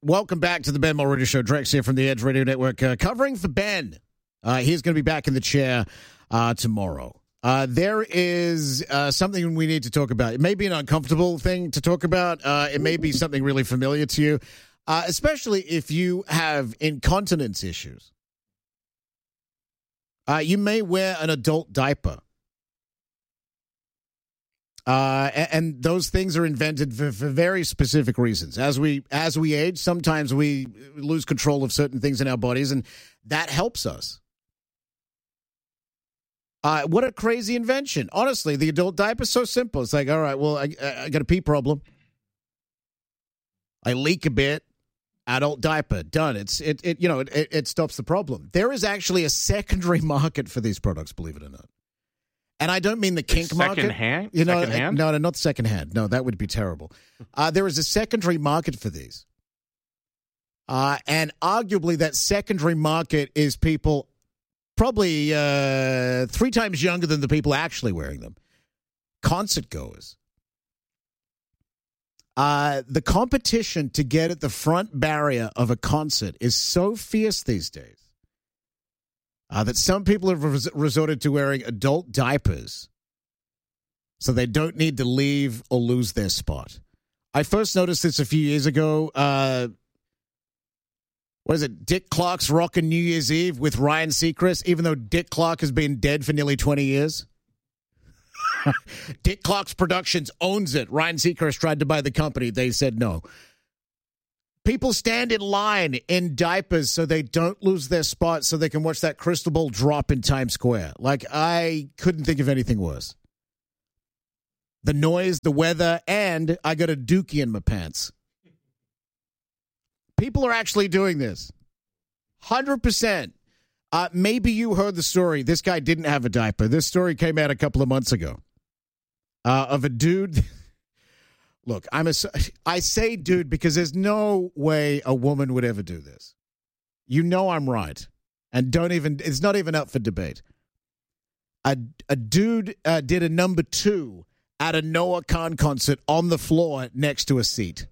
Welcome back to the Ben Mulroney Show. Drex here from the Edge Radio Network, covering for Ben. He's going to be back in the chair tomorrow. There is something we need to talk about. It may be an uncomfortable thing to talk about. It may be something really familiar to you, especially if you have incontinence issues. You may wear an adult diaper. And those things are invented for very specific reasons. As we age, sometimes we lose control of certain things in our bodies, and that helps us. What a crazy invention. Honestly, the adult diaper is so simple. It's like, all right, well, I got a pee problem. I leak a bit. Adult diaper, done. It stops the problem. There is actually a secondary market for these products, believe it or not. And I don't mean the kink market. Secondhand? No, not secondhand. No, that would be terrible. There is a secondary market for these. And arguably that secondary market is people probably 3 times younger than the people actually wearing them. Concert goers. The competition to get at the front barrier of a concert is so fierce these days that some people have resorted to wearing adult diapers so they don't need to leave or lose their spot. I first noticed this a few years ago. What is it? Dick Clark's Rockin' New Year's Eve with Ryan Seacrest, even though Dick Clark has been dead for nearly 20 years. Dick Clark's Productions owns it. Ryan Seacrest tried to buy the company. They said no. People stand in line in diapers so they don't lose their spot so they can watch that crystal ball drop in Times Square. Like, I couldn't think of anything worse. The noise, the weather, and I got a dookie in my pants. People are actually doing this. 100%. Maybe you heard the story. This guy didn't have a diaper. This story came out a couple of months ago of a dude. Look, I say dude because there's no way a woman would ever do this. You know I'm right. And it's not even up for debate. A dude did a number 2 at a Noah Khan concert on the floor next to a seat.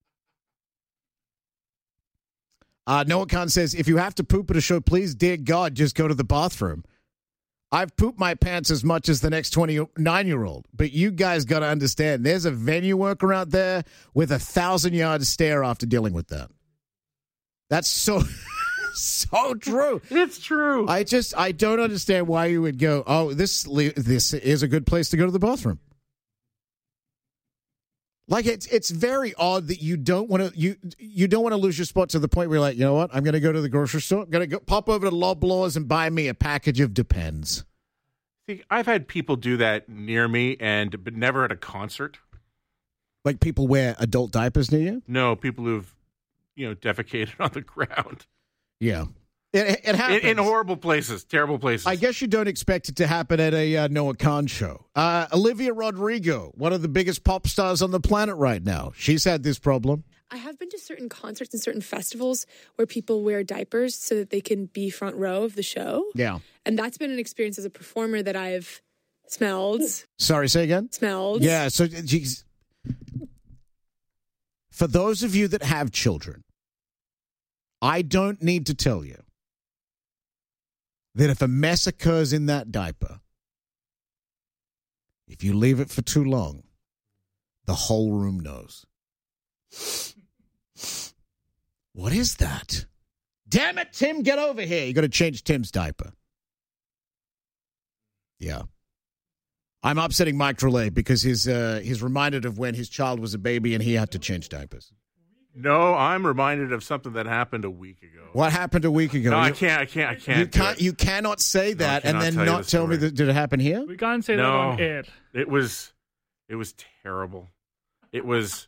Noah Khan says, if you have to poop at a show, please, dear God, just go to the bathroom. I've pooped my pants as much as the next 29-year-old, but you guys got to understand, there's a venue worker out there with 1,000-yard stare after dealing with that. That's so true. It's true. I don't understand why you would go, oh, this is a good place to go to the bathroom. Like, it's very odd that you don't want to lose your spot to the point where you're like, you know what? I'm going to go to the grocery store. I'm going to go pop over to Loblaws and buy me a package of Depends. See, I've had people do that near me, but never at a concert. Like people wear adult diapers near you? No, people who've, defecated on the ground. Yeah. It happens. In horrible places, terrible places. I guess you don't expect it to happen at a Noah Khan show. Olivia Rodrigo, one of the biggest pop stars on the planet right now. She's had this problem. I have been to certain concerts and certain festivals where people wear diapers so that they can be front row of the show. Yeah. And that's been an experience as a performer that I've smelled. Sorry, say again? Smelled. Yeah, so geez. For those of you that have children, I don't need to tell you that if a mess occurs in that diaper, if you leave it for too long, the whole room knows. What is that? Damn it, Tim, get over here. You got to change Tim's diaper. Yeah. I'm upsetting Mike Trelay because he's reminded of when his child was a baby and he had to change diapers. No, I'm reminded of something that happened a week ago. What happened a week ago? No, I can't. You cannot say that and then not tell me that. Did it happen here? We can't say that on air. It was terrible. It was.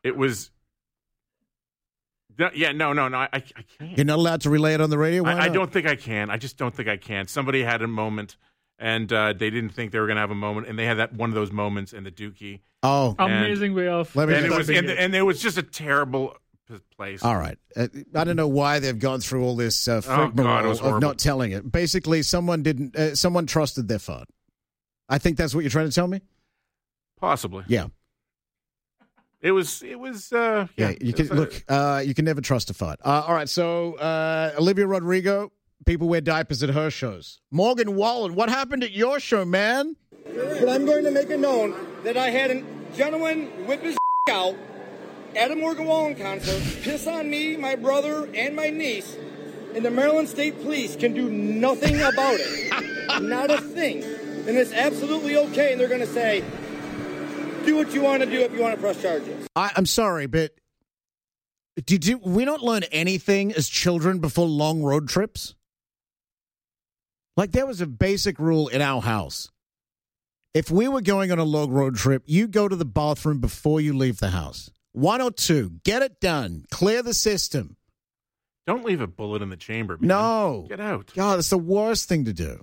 Yeah, no. I can't. You're not allowed to relay it on the radio? Why I don't think I can. I just don't think I can. Somebody had a moment, and they didn't think they were going to have a moment, and they had that one of those moments in the Dookie. Oh, amazing way of. And it was just a terrible place. All right, I don't know why they've gone through all this rigmarole of not telling it. Basically, someone trusted their fart. I think that's what you're trying to tell me. Possibly. Yeah. It was. Yeah, you can look. You can never trust a fart. All right, so Olivia Rodrigo, people wear diapers at her shows. Morgan Wallen, what happened at your show, man? But I'm going to make it known that I had a gentleman whip his out at a Morgan Wallen concert, piss on me, my brother, and my niece, and the Maryland State Police can do nothing about it. Not a thing. And it's absolutely okay, and they're going to say, do what you want to do if you want to press charges. I'm sorry, but did we not learn anything as children before long road trips? Like, there was a basic rule in our house. If we were going on a long road trip, you go to the bathroom before you leave the house. 1 or 2. Get it done. Clear the system. Don't leave a bullet in the chamber, man. No. Get out. God, that's the worst thing to do.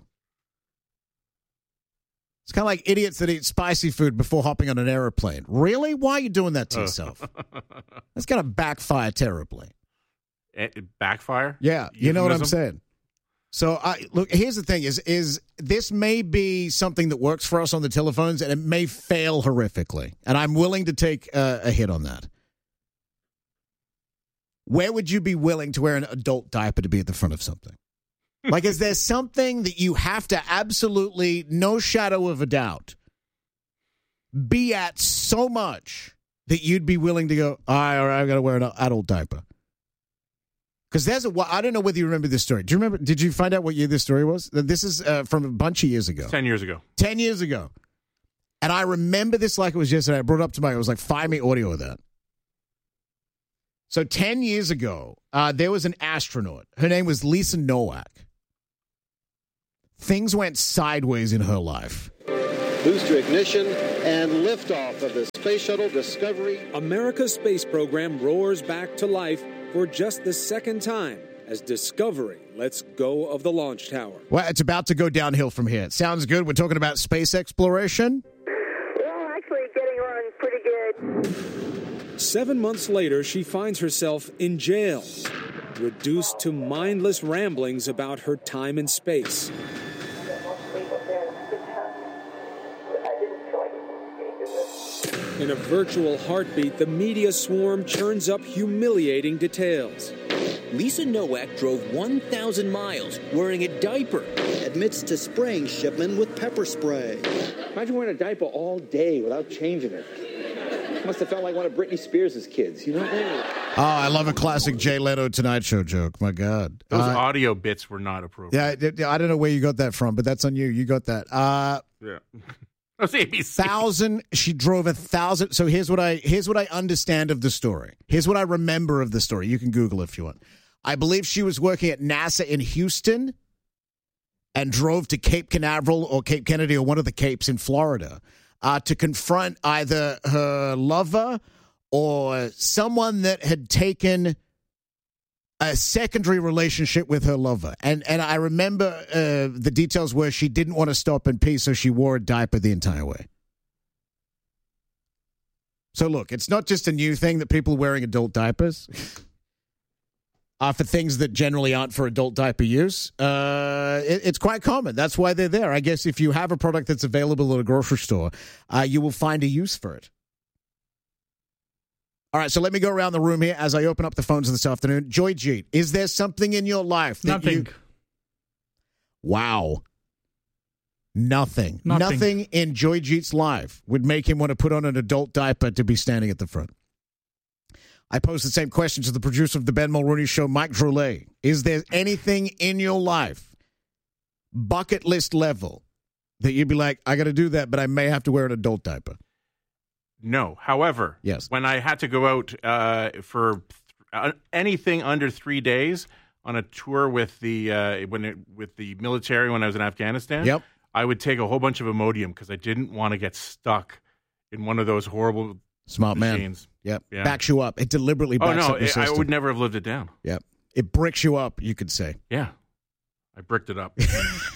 It's kind of like idiots that eat spicy food before hopping on an airplane. Really? Why are you doing that to yourself? That's going to backfire terribly. Backfire? Yeah, you know what I'm saying. So, look, here's the thing, is this may be something that works for us on the telephones, and it may fail horrifically. And I'm willing to take a hit on that. Where would you be willing to wear an adult diaper to be at the front of something? Like, is there something that you have to absolutely, no shadow of a doubt, be at so much that you'd be willing to go, all right, I've got to wear an adult diaper? Because I don't know whether you remember this story. Do you remember? Did you find out what year this story was? This is from a bunch of years ago. 10 years ago. 10 years ago. And I remember this like it was yesterday. I brought it up to Mike. I was like, find me audio of that. So 10 years ago, there was an astronaut. Her name was Lisa Nowak. Things went sideways in her life. Booster ignition and liftoff of the Space Shuttle Discovery. America's space program roars back to life for just the second time as Discovery lets go of the launch tower. Well, it's about to go downhill from here. It sounds good. We're talking about space exploration. Well, actually getting on pretty good. 7 months later, she finds herself in jail, reduced to mindless ramblings about her time in space. In a virtual heartbeat, the media swarm churns up humiliating details. Lisa Nowak drove 1,000 miles wearing a diaper. Admits to spraying shipment with pepper spray. Imagine wearing a diaper all day without changing it. Must have felt like one of Britney Spears' kids, you know? Oh, I love a classic Jay Leno Tonight Show joke. My God. Those audio bits were not appropriate. Yeah, I don't know where you got that from, but that's on you. You got that. Yeah. That's ABC. She drove 1,000. So here's what I understand of the story. Here's what I remember of the story. You can Google it if you want. I believe she was working at NASA in Houston and drove to Cape Canaveral or Cape Kennedy or one of the Capes in Florida to confront either her lover or someone that had taken a secondary relationship with her lover. And I remember the details where she didn't want to stop and pee, so she wore a diaper the entire way. So look, it's not just a new thing that people are wearing adult diapers for things that generally aren't for adult diaper use. It's quite common. That's why they're there. I guess if you have a product that's available at a grocery store, you will find a use for it. All right, so let me go around the room here as I open up the phones this afternoon. Joy Jeet, is there something in your life that Nothing. Wow. Nothing in Joy Jeet's life would make him want to put on an adult diaper to be standing at the front. I posed the same question to the producer of the Ben Mulrooney Show, Mike Drolet. Is there anything in your life, bucket list level, that you'd be like, I got to do that, but I may have to wear an adult diaper? No. However, yes, when I had to go out for anything under 3 days on a tour with the with the military when I was in Afghanistan, yep, I would take a whole bunch of Imodium because I didn't want to get stuck in one of those horrible smart machines. Man. Yep, yeah. Backs you up. It deliberately backs up your system. I would never have lived it down. Yep, it bricks you up. You could say. Yeah, I bricked it up.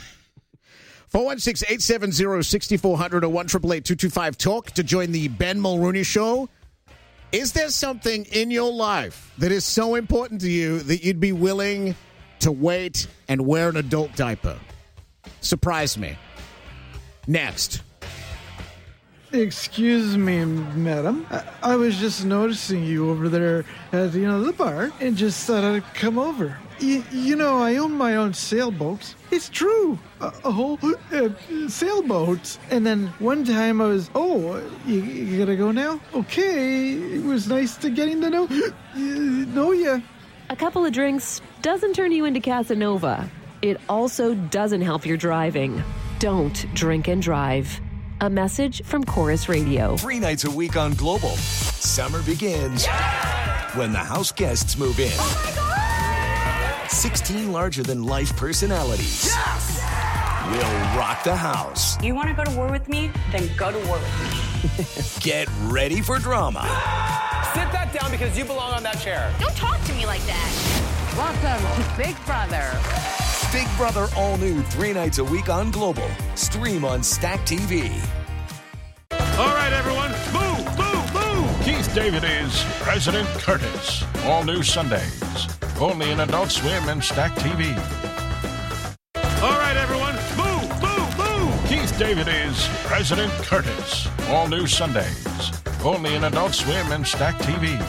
416-870-6400 or 1-888-225-TALK to join the Ben Mulrooney Show. Is there something in your life that is so important to you that you'd be willing to wait and wear an adult diaper? Surprise me. Next. Excuse me, madam. I was just noticing you over there at the bar and just thought I'd come over. I own my own sailboats. It's true. A whole sailboat. And then one time I was, you gotta go now? Okay, it was nice to getting to know you. A couple of drinks doesn't turn you into Casanova. It also doesn't help your driving. Don't drink and drive. A message from Chorus Radio. 3 nights a week on Global. Summer begins when the house guests move in. Oh my God! 16 larger-than-life personalities. Yes! Will rock the house. You want to go to war with me? Then go to war with me. Get ready for drama. Sit that down because you belong on that chair. Don't talk to me like that. Welcome to Big Brother. Big Brother all new 3 nights a week on Global. Stream on Stack TV. All right, everyone. Move, move, move. Keith David is President Curtis. All new Sundays. Only in Adult Swim and Stack TV. All right, everyone. Move, move, move. Keith David is President Curtis. All new Sundays. Only in Adult Swim and Stack TV.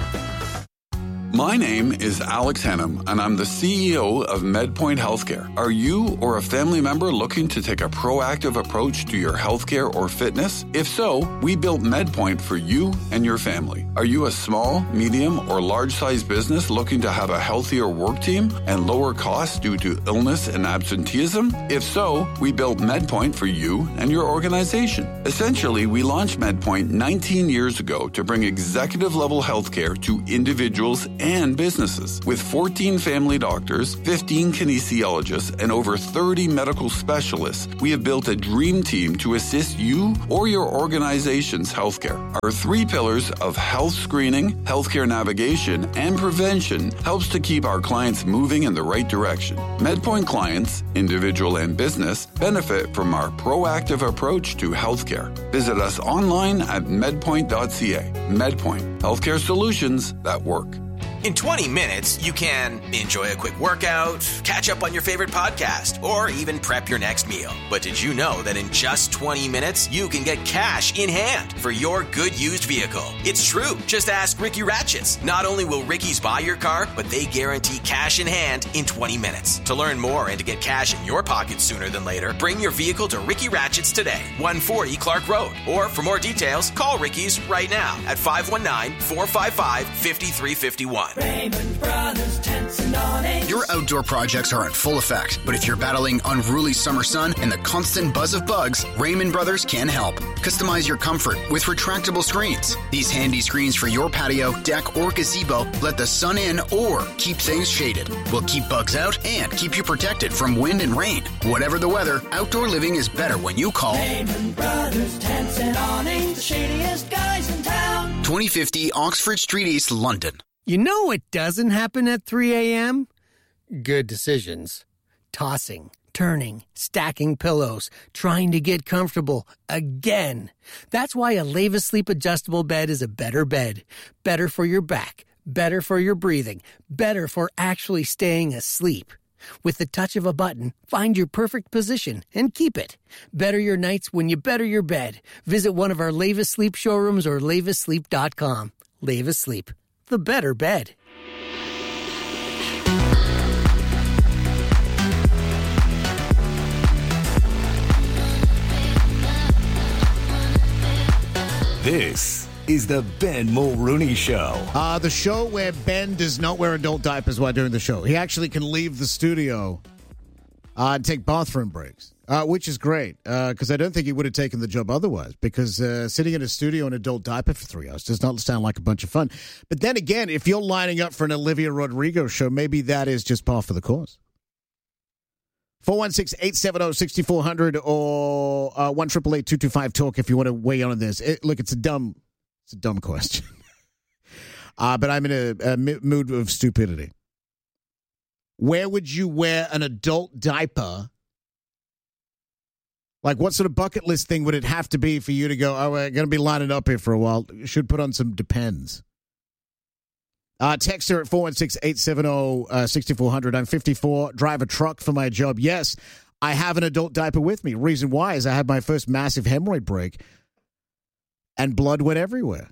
My name is Alex Hannum, and I'm the CEO of MedPoint Healthcare. Are you or a family member looking to take a proactive approach to your healthcare or fitness? If so, we built MedPoint for you and your family. Are you a small, medium, or large-sized business looking to have a healthier work team and lower costs due to illness and absenteeism? If so, we built MedPoint for you and your organization. Essentially, we launched MedPoint 19 years ago to bring executive-level healthcare to individuals and businesses. With 14 family doctors, 15 kinesiologists, and over 30 medical specialists, we have built a dream team to assist you or your organization's healthcare. Our 3 pillars of health screening, healthcare navigation, and prevention helps to keep our clients moving in the right direction. MedPoint clients, individual and business, benefit from our proactive approach to healthcare. Visit us online at medpoint.ca. MedPoint, healthcare solutions that work. In 20 minutes, you can enjoy a quick workout, catch up on your favorite podcast, or even prep your next meal. But did you know that in just 20 minutes, you can get cash in hand for your good used vehicle? It's true. Just ask Ricky Ratchets. Not only will Ricky's buy your car, but they guarantee cash in hand in 20 minutes. To learn more and to get cash in your pocket sooner than later, bring your vehicle to Ricky Ratchets today, 140 Clark Road. Or for more details, call Ricky's right now at 519-455-5351. Raymond Brothers Tents and Awnings. Your outdoor projects are in full effect, but if you're battling unruly summer sun and the constant buzz of bugs, Raymond Brothers can help. Customize your comfort with retractable screens. These handy screens for your patio, deck, or gazebo let the sun in or keep things shaded. Will keep bugs out and keep you protected from wind and rain. Whatever the weather, outdoor living is better when you call Raymond Brothers Tents and Awnings, the shadiest guys in town. 2050 Oxford Street East, London. You know what doesn't happen at 3 a.m.? Good decisions. Tossing, turning, stacking pillows, trying to get comfortable again. That's why a Leva Sleep adjustable bed is a better bed. Better for your back, better for your breathing, better for actually staying asleep. With the touch of a button, find your perfect position and keep it. Better your nights when you better your bed. Visit one of our Leva Sleep showrooms or levasleep.com. Leva Sleep. The better bed. This is the Ben Mulrooney Show. The show where Ben does not wear adult diapers while doing the show. He actually can leave the studio and take bathroom breaks, which is great because I don't think he would have taken the job otherwise because sitting in a studio in adult diaper for 3 hours does not sound like a bunch of fun. But then again, if you're lining up for an Olivia Rodrigo show, maybe that is just par for the course. 416-870-6400 or 1-888-225-TALK if you want to weigh in on this. Look, it's a dumb question. But I'm in a mood of stupidity. Where would you wear an adult diaper? Like, what sort of bucket list thing would it have to be for you to go, oh, we're going to be lining up here for a while? You should put on some Depends. Text her at 416-870-6400. I'm 54, drive a truck for my job. Yes, I have an adult diaper with me. Reason why is I had my first massive hemorrhoid break and blood went everywhere.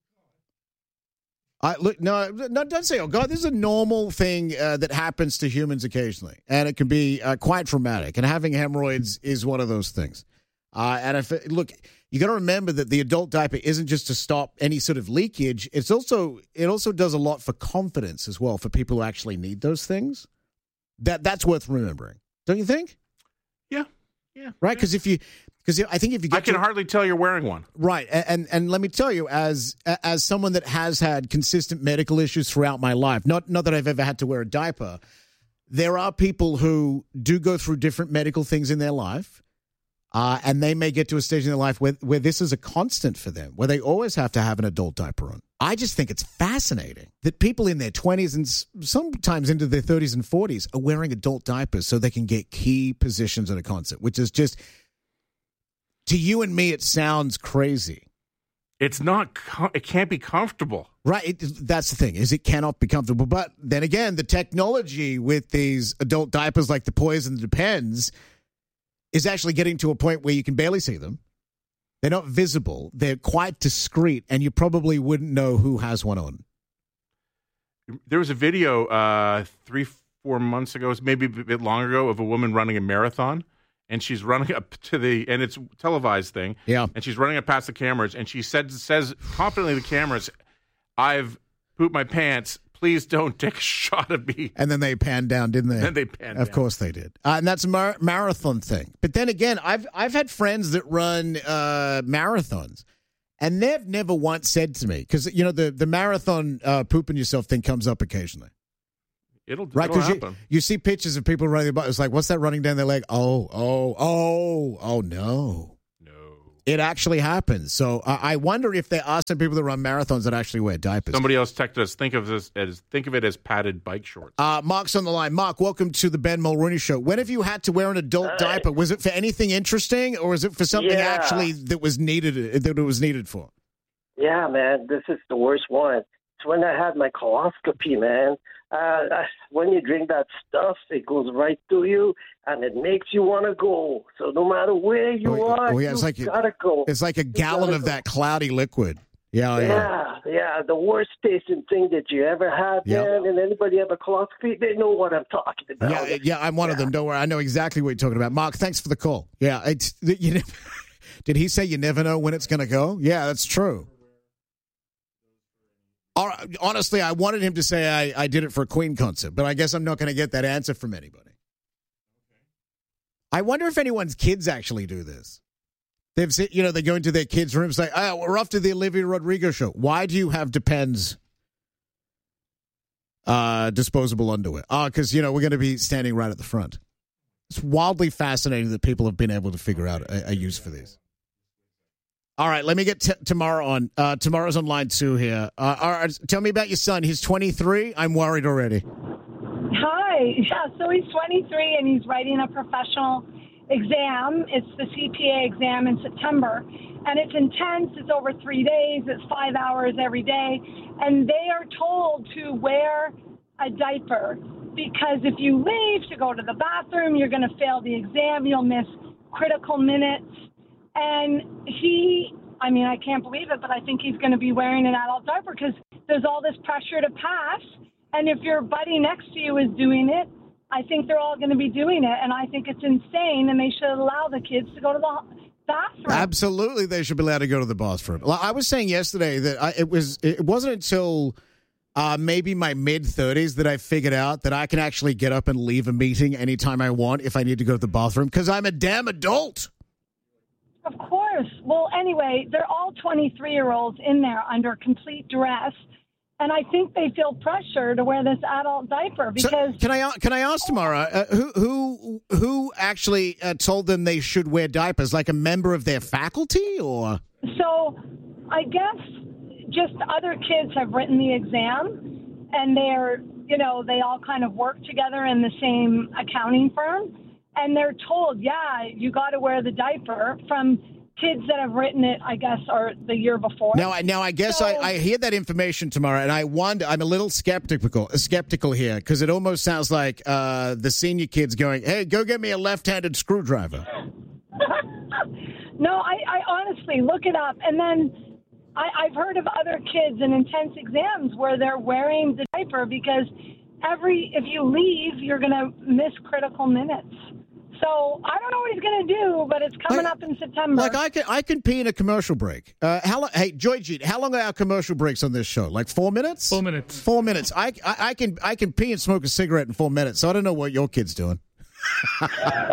Don't say, oh, God, this is a normal thing that happens to humans occasionally, and it can be quite traumatic, and having hemorrhoids is one of those things. Look, you got to remember that the adult diaper isn't just to stop any sort of leakage. It also does a lot for confidence as well for people who actually need those things. That's worth remembering, don't you think? Yeah. Right, because I think if you get I can hardly tell you're wearing one. Right, and let me tell you, as someone that has had consistent medical issues throughout my life, not that I've ever had to wear a diaper, there are people who do go through different medical things in their life, and they may get to a stage in their life where this is a constant for them, where they always have to have an adult diaper on. I just think it's fascinating that people in their 20s and sometimes into their 30s and 40s are wearing adult diapers so they can get key positions at a concert, which is just, to you and me, it sounds crazy. It's not. It can't be comfortable. Right. That's the thing, is it cannot be comfortable. But then again, the technology with these adult diapers like the Poise and the Depends is actually getting to a point where you can barely see them. They're not visible. They're quite discreet, and you probably wouldn't know who has one on. There was a video 3-4 months ago, maybe a bit longer ago, of a woman running a marathon, and she's running up to and it's a televised thing. Yeah. And she's running up past the cameras, and she says confidently to the cameras, "I've pooped my pants. Please don't take a shot of me." And then they panned down, didn't they? Then they panned down. Of course they did. And that's a marathon thing. But then again, I've had friends that run marathons, and they've never once said to me, because, you know, the marathon pooping yourself thing comes up occasionally. It'll happen. You see pictures of people running about. It's like, what's that running down their leg? Oh, no. It actually happens. So I wonder if there are some people that run marathons that actually wear diapers. Somebody else texted us, think of it as padded bike shorts. Mark's on the line. Mark, welcome to the Ben Mulrooney Show. When have you had to wear an adult diaper? Was it for anything interesting, or was it for something actually that was needed? That it was needed for? Yeah, man, this is the worst one. It's when I had my coloscopy, man. When you drink that stuff, it goes right through you, and it makes you want to go. So no matter where you are, you gotta go. It's like a gallon of that cloudy liquid. Yeah. The worst tasting thing that you ever had, man. And anybody have a coloscopy, they know what I'm talking about. Yeah, I'm one of them. Don't worry, I know exactly what you're talking about. Mark, thanks for the call. Yeah, did he say you never know when it's going to go? Yeah, that's true. Honestly, I wanted him to say I did it for a Queen concert, but I guess I'm not going to get that answer from anybody. I wonder if anyone's kids actually do this. They've said, they go into their kids' rooms like, "Oh, we're off to the Olivia Rodrigo show. Why do you have Depends disposable underwear?" Because, we're going to be standing right at the front. It's wildly fascinating that people have been able to figure out a use for these. All right, let me get Tamara on. Tamara's on line 2 here. All right, tell me about your son. He's 23. I'm worried already. Hi. Yeah, so he's 23 and he's writing a professional exam. It's the CPA exam in September. And it's intense. It's over 3 days. It's 5 hours every day. And they are told to wear a diaper because if you leave to go to the bathroom, you're going to fail the exam. You'll miss critical minutes. And I can't believe it, but I think he's going to be wearing an adult diaper because there's all this pressure to pass. And if your buddy next to you is doing it, I think they're all going to be doing it. And I think it's insane, and they should allow the kids to go to the bathroom. Absolutely, they should be allowed to go to the bathroom. I was saying yesterday that it wasn't until maybe my mid-30s that I figured out that I can actually get up and leave a meeting anytime I want if I need to go to the bathroom because I'm a damn adult. Of course. Well, anyway, they're all 23-year-olds in there under complete duress, and I think they feel pressure to wear this adult diaper because. So can I ask Tamara who actually told them they should wear diapers? Like a member of their faculty, or? So, I guess just other kids have written the exam, and they're they all kind of work together in the same accounting firm. And they're told, you got to wear the diapper from kids that have written it, I guess, or the year before. Now I guess I hear that information tomorrow, and I wonder. I'm a little skeptical here because it almost sounds like the senior kids going, "Hey, go get me a left-handed screwdriver." No, I honestly look it up, and then I've heard of other kids in intense exams where they're wearing the diaper because if you leave, you're going to miss critical minutes. So I don't know what he's going to do, but it's coming up in September. Like I can pee in a commercial break. Hey, Joy Jeet, how long are our commercial breaks on this show? Like 4 minutes? 4 minutes. 4 minutes. I can pee and smoke a cigarette in 4 minutes. So I don't know what your kid's doing. Look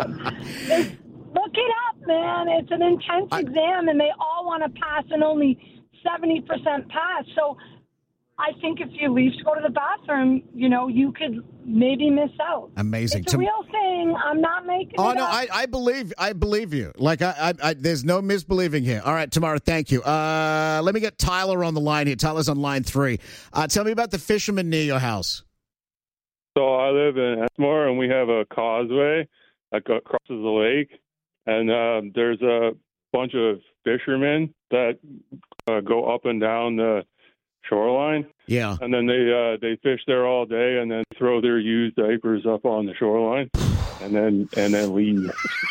it up, man. It's an intense exam, and they all want to pass, and only 70% pass. So I think if you leave to go to the bathroom, you could maybe miss out. Amazing. It's a real thing. I'm not making it up. I believe you. Like, I there's no misbelieving here. All right, Tamara, thank you. Let me get Tyler on the line here. Tyler's on line 3. Tell me about the fisherman near your house. So I live in Esmore, and we have a causeway that crosses the lake. And there's a bunch of fishermen that go up and down the shoreline. Yeah. And then they fish there all day and then throw their used diapers up on the shoreline and then leave.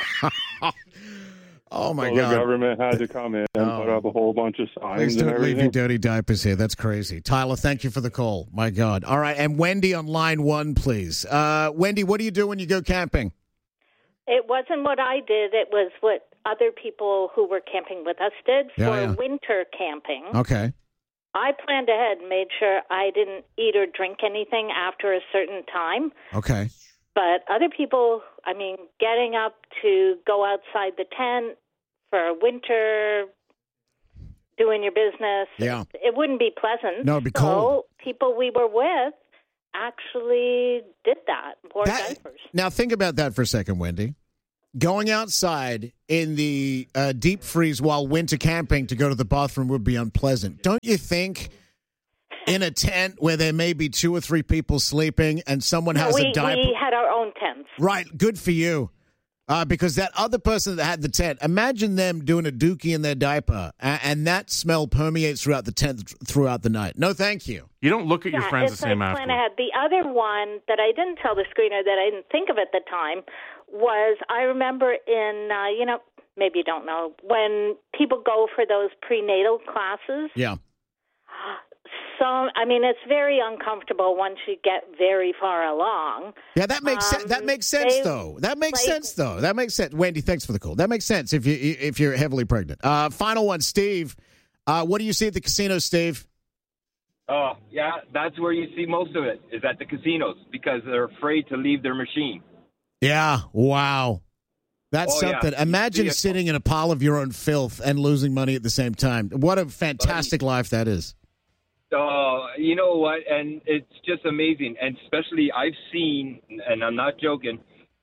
Oh, my God. The government had to come in and put up a whole bunch of signs. Please don't and everything. leave your dirty diapers here. That's crazy. Tyler, thank you for the call. My God. All right. And Wendy on line 1, please. Wendy, what do you do when you go camping? It wasn't what I did. It was what other people who were camping with us did for winter camping. Okay. I planned ahead and made sure I didn't eat or drink anything after a certain time. Okay. But other people, getting up to go outside the tent for winter, doing your business, it wouldn't be pleasant. No, it'd be cold. So people we were with actually did that, wore diapers. Now, think about that for a second, Wendy. Going outside in the deep freeze while winter camping to go to the bathroom would be unpleasant. Don't you think in a tent where there may be 2 or 3 people sleeping and someone has a diaper? We had our own tents. Right. Good for you. Because that other person that had the tent, imagine them doing a dookie in their diaper, and that smell permeates throughout the tent throughout the night. No, thank you. You don't look at your friends the same after. The other one that I didn't tell the screener that I didn't think of at the time was I remember in, maybe you don't know, when people go for those prenatal classes. Yeah. So, it's very uncomfortable once you get very far along. Yeah, that makes sense. That makes sense, though. That makes sense. Wendy, thanks for the call. That makes sense if you're heavily pregnant. Final one, Steve. What do you see at the casino, Steve? Oh, yeah, that's where you see most of it, is at the casinos, because they're afraid to leave their machine. Yeah, wow. That's something. Yeah. Imagine sitting in a pile of your own filth and losing money at the same time. What a fantastic life that is. You know what? And it's just amazing. And especially I've seen, and I'm not joking.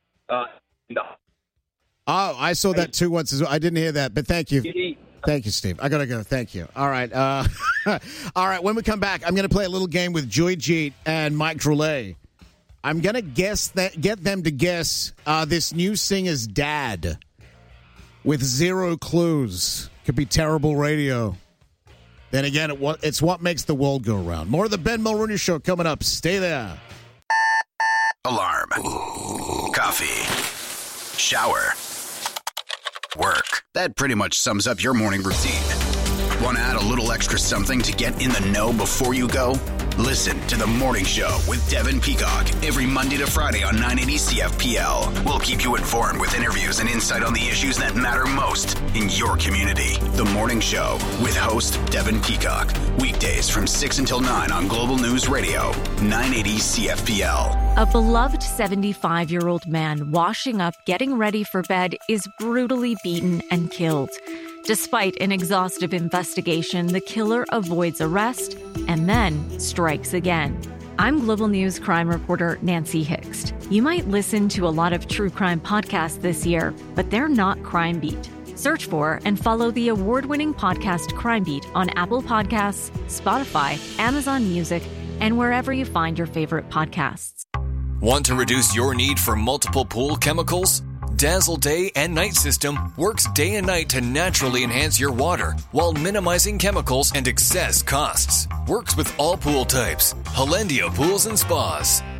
I saw that too once as well. I didn't hear that, but thank you. Thank you, Steve. I got to go. Thank you. All right. All right. When we come back, I'm going to play a little game with Joy Jeet and Mike Drolet. I'm going to get them to guess this new singer's dad with 0 clues. Could be terrible radio. Then again, it's what makes the world go round. More of the Ben Mulrooney Show coming up. Stay there. Alarm. Coffee. Shower. Work. That pretty much sums up your morning routine. Want to add a little extra something to get in the know before you go? Listen to The Morning Show with Devin Peacock every Monday to Friday on 980 CFPL. We'll keep you informed with interviews and insight on the issues that matter most in your community. The Morning Show with host Devin Peacock. Weekdays from 6 until 9 on Global News Radio, 980 CFPL. A beloved 75-year-old man washing up, getting ready for bed, is brutally beaten and killed. Despite an exhaustive investigation, the killer avoids arrest and then strikes again. I'm Global News crime reporter Nancy Hixt. You might listen to a lot of true crime podcasts this year, but they're not Crime Beat. Search for and follow the award-winning podcast Crime Beat on Apple Podcasts, Spotify, Amazon Music, and wherever you find your favorite podcasts. Want to reduce your need for multiple pool chemicals? Dazzle Day and Night System works day and night to naturally enhance your water while minimizing chemicals and excess costs. Works with all pool types. Hollandia Pools and Spas.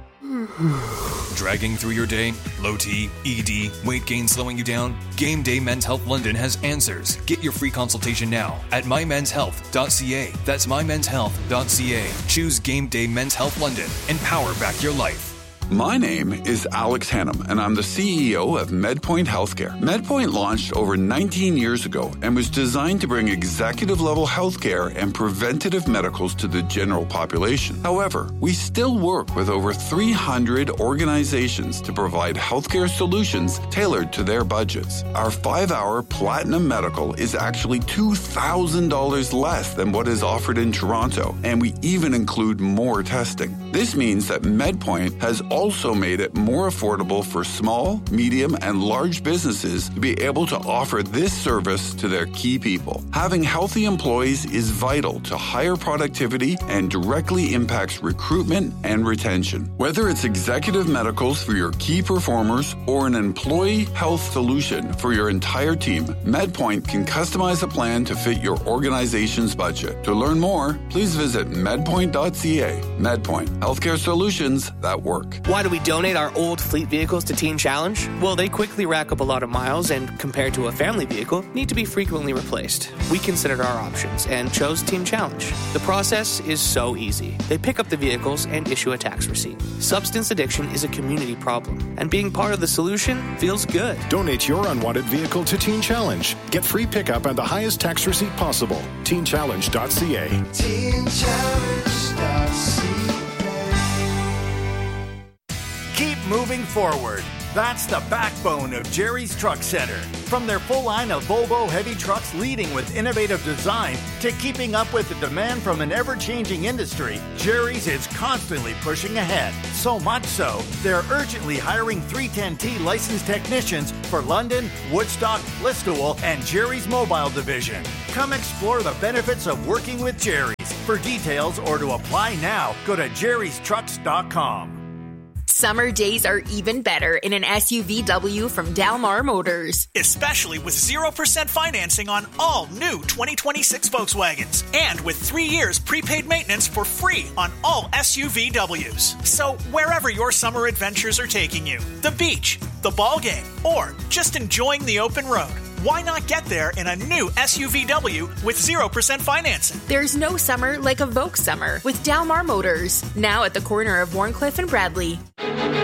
Dragging through your day? Low T, ED, weight gain slowing you down? Game Day Men's Health London has answers. Get your free consultation now at mymenshealth.ca. That's mymenshealth.ca. Choose Game Day Men's Health London and power back your life. My name is Alex Hannum, and I'm the CEO of MedPoint Healthcare. MedPoint launched over 19 years ago and was designed to bring executive-level healthcare and preventative medicals to the general population. However, we still work with over 300 organizations to provide healthcare solutions tailored to their budgets. Our 5-hour Platinum Medical is actually $2,000 less than what is offered in Toronto, and we even include more testing. This means that MedPoint has also made it more affordable for small, medium, and large businesses to be able to offer this service to their key people. Having healthy employees is vital to higher productivity and directly impacts recruitment and retention. Whether it's executive medicals for your key performers or an employee health solution for your entire team, MedPoint can customize a plan to fit your organization's budget. To learn more, please visit medpoint.ca. MedPoint, healthcare solutions that work. Why do we donate our old fleet vehicles to Teen Challenge? Well, they quickly rack up a lot of miles and, compared to a family vehicle, need to be frequently replaced. We considered our options and chose Teen Challenge. The process is so easy. They pick up the vehicles and issue a tax receipt. Substance addiction is a community problem, and being part of the solution feels good. Donate your unwanted vehicle to Teen Challenge. Get free pickup and the highest tax receipt possible. TeenChallenge.ca. TeenChallenge.ca. Keep moving forward. That's the backbone of Jerry's Truck Center. From their full line of Volvo heavy trucks leading with innovative design to keeping up with the demand from an ever-changing industry, Jerry's is constantly pushing ahead. So much so, they're urgently hiring 310T licensed technicians for London, Woodstock, Listowel, and Jerry's Mobile Division. Come explore the benefits of working with Jerry's. For details or to apply now, go to jerrystrucks.com. Summer days are even better in an SUVW from Dalmar Motors. Especially with 0% financing on all new 2026 Volkswagens. And with 3 years prepaid maintenance for free on all SUVWs. So wherever your summer adventures are taking you, the beach, the ball game, or just enjoying the open road, why not get there in a new SUVW with 0% financing? There's no summer like a Volks summer with Dalmar Motors. Now at the corner of Warncliffe and Bradley.